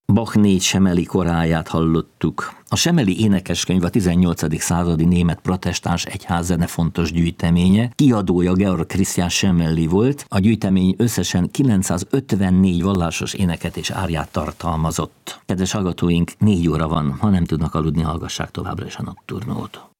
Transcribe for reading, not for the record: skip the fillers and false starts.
Bach 4 semeli koráját hallottuk. A semeli énekeskönyv a 18. századi német protestáns egyházzene fontos gyűjteménye. Kiadója Georg Christian Semmelli volt. A gyűjtemény összesen 954 vallásos éneket és árját tartalmazott. Kedves hallgatóink, 4 óra van. Ha nem tudnak aludni, hallgassák továbbra is a Nocturnót.